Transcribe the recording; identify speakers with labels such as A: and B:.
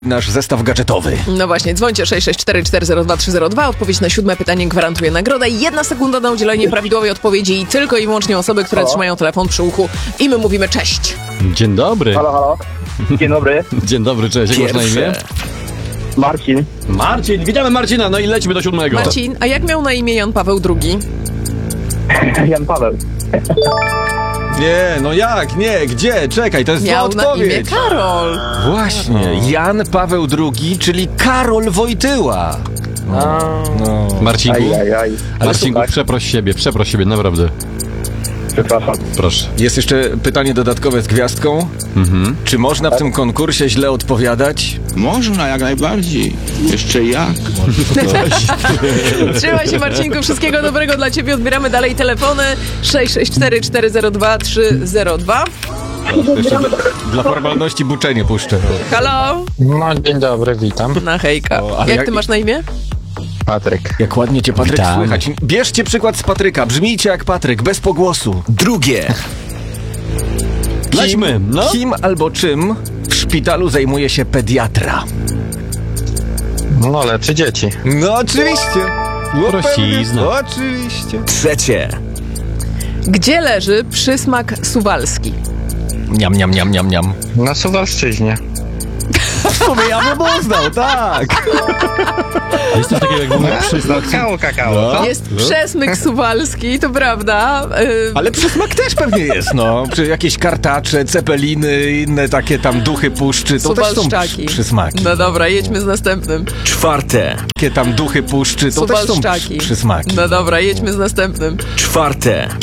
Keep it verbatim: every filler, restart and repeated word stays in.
A: Nasz zestaw gadżetowy.
B: No właśnie, dzwońcie sześć sześć cztery cztery zero dwa trzy zero dwa. Odpowiedź na siódme pytanie gwarantuje nagrodę. Jedna sekunda na udzielenie prawidłowej odpowiedzi i tylko i wyłącznie osoby, które
C: Halo?
B: trzymają telefon przy uchu. I my mówimy cześć.
D: Dzień dobry.
C: Halo, halo. Dzień dobry.
D: Dzień dobry, cześć. Jak masz na imię?
C: Marcin.
D: Marcin. Witamy Marcina, no i lecimy do siódmego.
B: Marcin, a jak miał na imię Jan Paweł drugi?
C: Jan Paweł.
D: Nie, no jak, nie, gdzie? Czekaj, to jest
B: Miał
D: zła
B: na imię
D: odpowiedź.
B: Karol.
A: Właśnie, Jan Paweł drugi, czyli Karol Wojtyła.
C: A,
A: No.
D: Marcinku,
C: aj, aj, aj.
D: Marcinku,
C: Tak,
D: przeproś siebie, przeproś siebie, naprawdę.
C: przepraszam.
D: Proszę.
A: Jest jeszcze pytanie dodatkowe z gwiazdką.
D: Mhm.
A: Czy można w tym konkursie źle odpowiadać?
E: Można, jak najbardziej. Jeszcze jak.
B: Trzymaj się, Marcinku, wszystkiego dobrego dla ciebie. Odbieramy dalej telefony sześć sześć cztery cztery zero dwa trzy zero dwa.
A: Jeszcze dla, dla formalności buczenie puszczę.
B: Halo?
F: No, dzień dobry, witam.
B: Na hejka.
A: O, ale
B: jak
A: jak-
B: ty masz na imię?
F: Patryk.
A: Jak ładnie cię, Patryk,
F: Witam.
A: słychać. Bierzcie przykład z Patryka. Brzmijcie jak Patryk, bez pogłosu. Drugie.
D: Lećmy, no.
A: Kim albo czym w szpitalu zajmuje się pediatra?
F: No, leczy dzieci.
A: No oczywiście. No,
D: Prościzna.
A: pewnie. Oczywiście. Trzecie.
B: Gdzie leży przysmak suwalski?
A: Niam, niam, niam, niam, niam.
F: Na Suwalszczyźnie.
A: W sumie ja bym uznał, tak.
D: Jest coś takiego jak w ogóle przysmak.
F: Kakao, kakao. co?
B: Jest przesmyk suwalski, to prawda. Ym,
A: Ale przysmak też pewnie jest, no. Przy jakieś kartacze, cepeliny, inne takie tam duchy puszczy, to też są
B: Suwalszczaki.
A: przy- przysmaki.
B: No dobra, jedźmy z następnym.
A: Czwarte. Takie tam duchy puszczy, to też są
B: Suwalszczaki.
A: przy- przysmaki.
B: No dobra, jedźmy z następnym.
A: Czwarte.